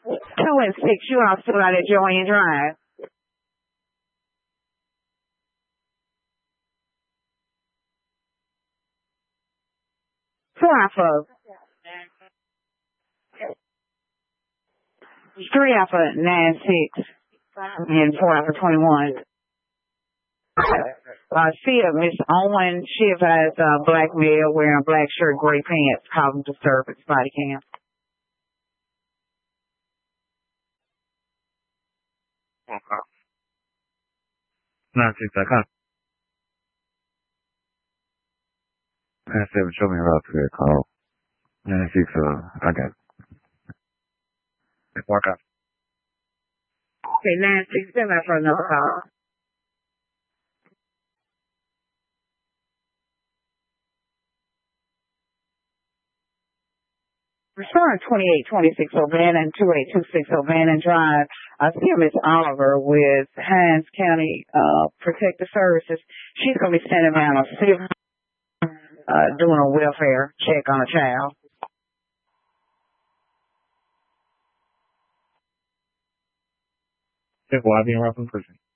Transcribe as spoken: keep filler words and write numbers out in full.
Two and six, you all still out at Joanne Drive. Four alpha. Three alpha nine six. And four alpha twenty one. Uh, see a Miss Owen, she advised uh, black male wearing a black shirt, gray pants, causing disturbance, body cam. Okay. Nine six, I can't. Nine seven, show me about to get call. Nine six, uh, I got it. Walk out. Okay, nine six, send out for another call. Responding twenty-eight twenty-six O'Bannon, two eight two six O'Bannon Drive. I see Miss Oliver with Hines County uh, Protective Services. She's going to be standing around a civil, uh, doing a welfare check on a child. Check why being rough in prison.